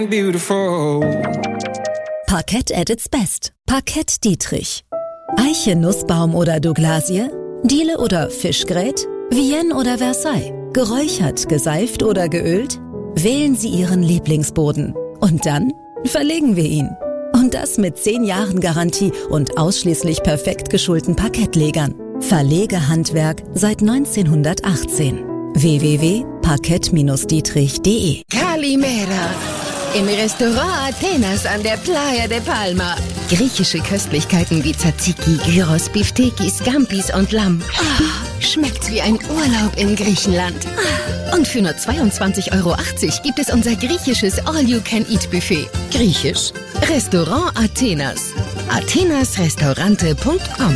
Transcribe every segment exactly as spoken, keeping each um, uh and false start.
beautiful. Parkett at its best. Parkett Dietrich. Eiche, Nussbaum oder Douglasie? Diele oder Fischgrät? Vienne oder Versailles? Geräuchert, geseift oder geölt? Wählen Sie Ihren Lieblingsboden. Und dann verlegen wir ihn. Und das mit zehn Jahren Garantie und ausschließlich perfekt geschulten Parkettlegern. Verlegehandwerk seit neunzehnhundertachtzehn. w w w punkt parkett dietrich punkt de Kalimera. Im Restaurant Athenas an der Playa de Palma. Griechische Köstlichkeiten wie Tzatziki, Gyros, Biftekis, Scampis und Lamm. Oh, schmeckt wie ein Urlaub in Griechenland. Und für nur zweiundzwanzig Euro achtzig gibt es unser griechisches All-You-Can-Eat-Buffet. Griechisch. Restaurant Athenas. athenasrestaurante punkt com.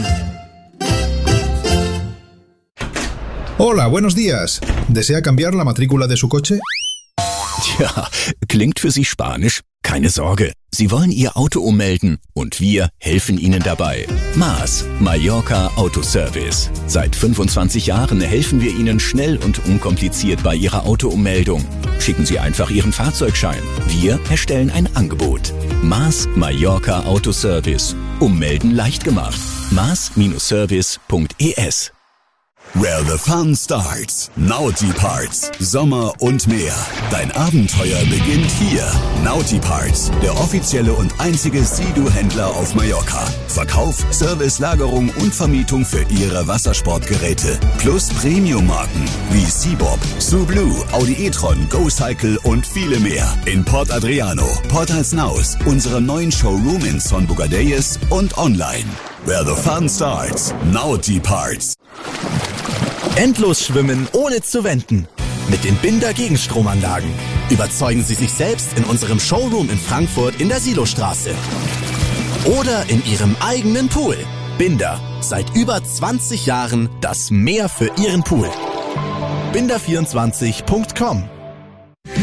Hola, buenos días. ¿Desea cambiar la matrícula de su coche? Tja, klingt für Sie Spanisch? Keine Sorge, Sie wollen Ihr Auto ummelden und wir helfen Ihnen dabei. Maas, Mallorca Autoservice. Seit fünfundzwanzig Jahren helfen wir Ihnen schnell und unkompliziert bei Ihrer Autoummeldung. Schicken Sie einfach Ihren Fahrzeugschein. Wir erstellen ein Angebot. Maas, Mallorca Autoservice. Ummelden leicht gemacht. maas Service punkt e s. Where the fun starts. Naughty Parts. Sommer und mehr. Dein Abenteuer beginnt hier. Naughty Parts, der offizielle und einzige Sea-Doo-Händler auf Mallorca. Verkauf, Service, Lagerung und Vermietung für Ihre Wassersportgeräte. Plus Premium-Marken wie Seabob, Sublue, Audi e-tron, GoCycle und viele mehr. In Port Adriano, Port Alsnaus, unserem neuen Showroom in Son Bugadeyes und online. Where the fun starts. Naughty Parts. Endlos schwimmen, ohne zu wenden. Mit den Binder Gegenstromanlagen. Überzeugen Sie sich selbst in unserem Showroom in Frankfurt in der Silostraße. Oder in Ihrem eigenen Pool. Binder. Seit über zwanzig Jahren das Meer für Ihren Pool. binder vierundzwanzig punkt com